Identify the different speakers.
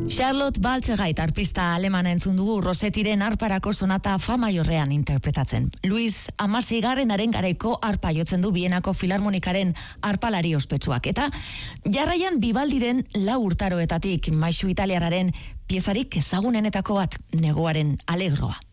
Speaker 1: Charlotte Baltzegait arpista alemana entzun dugu Rossettiren arparako sonata fa maiorrean interpretatzen. Luis Amaseigarrenaren garaiko arpa jotzen du Bienako Filarmonikaren arpalari ospetsuak. Eta jarraian Vivaldiren 4 urtaroetatik maisu italiarraren piezarik ezagunenetako bat, Neguaren Alegroa.